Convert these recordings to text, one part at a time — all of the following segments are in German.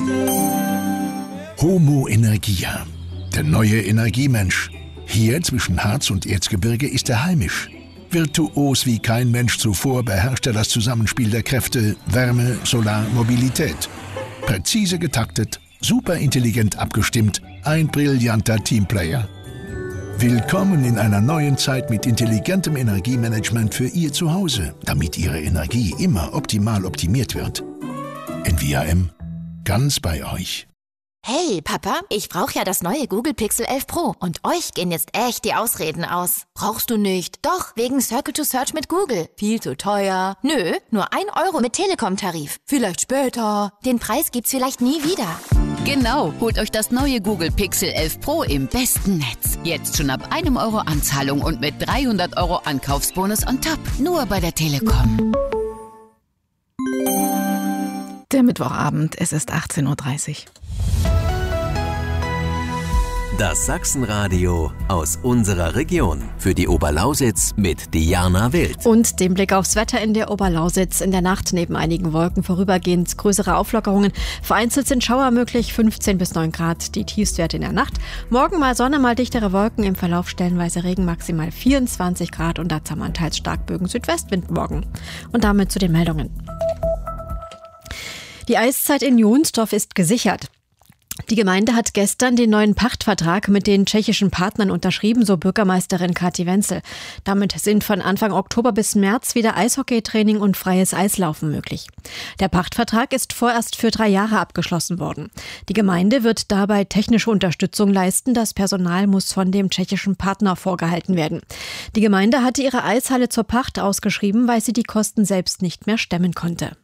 Homo Energia, der neue Energiemensch. Hier zwischen Harz und Erzgebirge ist er heimisch. Virtuos wie kein Mensch zuvor beherrscht er das Zusammenspiel der Kräfte Wärme, Solar, Mobilität. Präzise getaktet, superintelligent abgestimmt, ein brillanter Teamplayer. Willkommen in einer neuen Zeit mit intelligentem Energiemanagement für Ihr Zuhause, damit Ihre Energie immer optimal optimiert wird. NVIM, ganz bei euch. Hey, Papa, ich brauche ja das neue Google Pixel 11 Pro und euch gehen jetzt echt die Ausreden aus. Brauchst du nicht? Doch, wegen Circle to Search mit Google. Viel zu teuer. Nö, nur 1 Euro mit Telekom-Tarif. Vielleicht später. Den Preis gibt's vielleicht nie wieder. Genau, holt euch das neue Google Pixel 11 Pro im besten Netz. Jetzt schon ab 1 Euro Anzahlung und mit 300 Euro Ankaufsbonus on top. Nur bei der Telekom. Der Mittwochabend, es ist 18.30 Uhr. Das Sachsenradio aus unserer Region. Für die Oberlausitz mit Diana Wild. Und den Blick aufs Wetter in der Oberlausitz. In der Nacht neben einigen Wolken vorübergehend größere Auflockerungen. Vereinzelt sind Schauer möglich, 15 bis 9 Grad die Tiefstwerte in der Nacht. Morgen mal Sonne, mal dichtere Wolken, im Verlauf stellenweise Regen, maximal 24 Grad und dazu teils Starkbögen Südwestwind morgen. Und damit zu den Meldungen. Die Eiszeit in Jonsdorf ist gesichert. Die Gemeinde hat gestern den neuen Pachtvertrag mit den tschechischen Partnern unterschrieben, so Bürgermeisterin Kathi Wenzel. Damit sind von Anfang Oktober bis März wieder Eishockeytraining und freies Eislaufen möglich. Der Pachtvertrag ist vorerst für 3 Jahre abgeschlossen worden. Die Gemeinde wird dabei technische Unterstützung leisten. Das Personal muss von dem tschechischen Partner vorgehalten werden. Die Gemeinde hatte ihre Eishalle zur Pacht ausgeschrieben, weil sie die Kosten selbst nicht mehr stemmen konnte.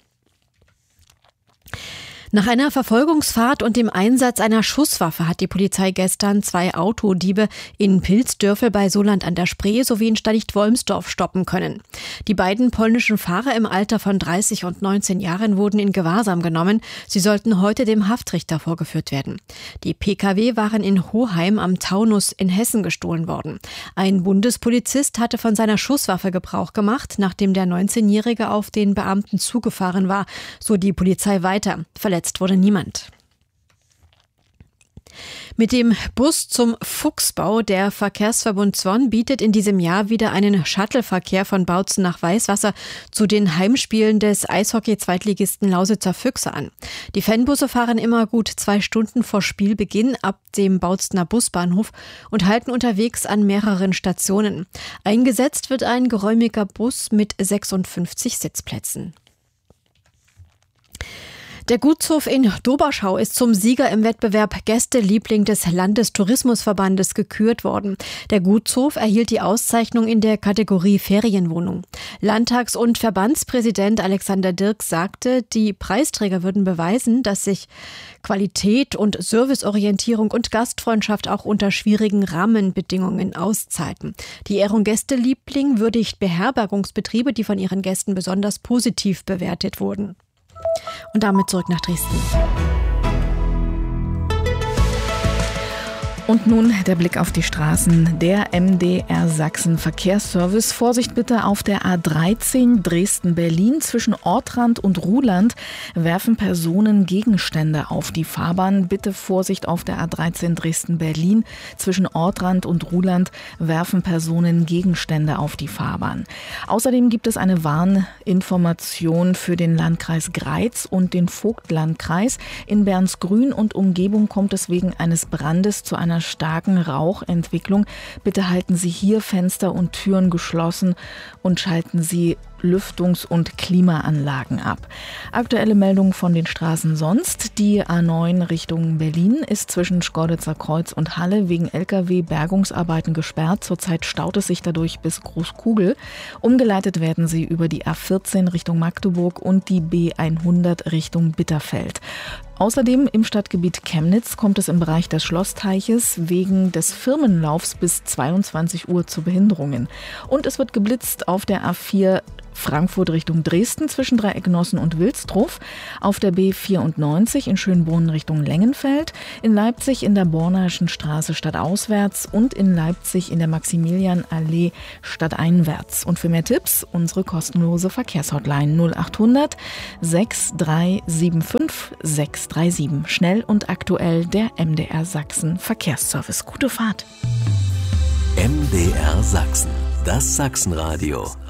Nach einer Verfolgungsfahrt und dem Einsatz einer Schusswaffe hat die Polizei gestern 2 Autodiebe in Pilzdörfel bei Soland an der Spree sowie in Stanicht-Wolmsdorf stoppen können. Die beiden polnischen Fahrer im Alter von 30 und 19 Jahren wurden in Gewahrsam genommen. Sie sollten heute dem Haftrichter vorgeführt werden. Die Pkw waren in Hoheim am Taunus in Hessen gestohlen worden. Ein Bundespolizist hatte von seiner Schusswaffe Gebrauch gemacht, nachdem der 19-Jährige auf den Beamten zugefahren war, so die Polizei weiter. Verletzt wurde niemand. Mit dem Bus zum Fuchsbau, der Verkehrsverbund Zwon bietet in diesem Jahr wieder einen Shuttleverkehr von Bautzen nach Weißwasser zu den Heimspielen des Eishockey-Zweitligisten Lausitzer Füchse an. Die Fanbusse fahren immer gut 2 Stunden vor Spielbeginn ab dem Bautzener Busbahnhof und halten unterwegs an mehreren Stationen. Eingesetzt wird ein geräumiger Bus mit 56 Sitzplätzen. Der Gutshof in Doberschau ist zum Sieger im Wettbewerb Gästeliebling des Landestourismusverbandes gekürt worden. Der Gutshof erhielt die Auszeichnung in der Kategorie Ferienwohnung. Landtags- und Verbandspräsident Alexander Dirks sagte, die Preisträger würden beweisen, dass sich Qualität und Serviceorientierung und Gastfreundschaft auch unter schwierigen Rahmenbedingungen auszeiten. Die Ehrung Gästeliebling würdigt Beherbergungsbetriebe, die von ihren Gästen besonders positiv bewertet wurden. Und damit zurück nach Dresden. Und nun der Blick auf die Straßen. Der MDR Sachsen Verkehrsservice. Vorsicht bitte auf der A13 Dresden-Berlin. Zwischen Ortrand und Ruhland werfen Personen Gegenstände auf die Fahrbahn. Bitte Vorsicht auf der A13 Dresden-Berlin. Zwischen Ortrand und Ruhland werfen Personen Gegenstände auf die Fahrbahn. Außerdem gibt es eine Warninformation für den Landkreis Greiz und den Vogtlandkreis. In Bernsgrün und Umgebung kommt es wegen eines Brandes zu einer starken Rauchentwicklung. Bitte halten Sie hier Fenster und Türen geschlossen und schalten Sie Lüftungs- und Klimaanlagen ab. Aktuelle Meldungen von den Straßen sonst. Die A9 Richtung Berlin ist zwischen Schkeuditzer Kreuz und Halle wegen Lkw-Bergungsarbeiten gesperrt. Zurzeit staut es sich dadurch bis Großkugel. Umgeleitet werden sie über die A14 Richtung Magdeburg und die B100 Richtung Bitterfeld. Außerdem im Stadtgebiet Chemnitz kommt es im Bereich des Schlossteiches wegen des Firmenlaufs bis 22 Uhr zu Behinderungen. Und es wird geblitzt auf der A4 Frankfurt Richtung Dresden zwischen Dreiecknossen und Wilsdruff, auf der B94 in Schönbrunn Richtung Lengenfeld, in Leipzig in der Bornerschen Straße stadtauswärts und in Leipzig in der Maximilianallee stadteinwärts. Und für mehr Tipps unsere kostenlose Verkehrshotline 0800 6375 637. Schnell und aktuell der MDR Sachsen Verkehrsservice. Gute Fahrt. MDR Sachsen, das Sachsenradio.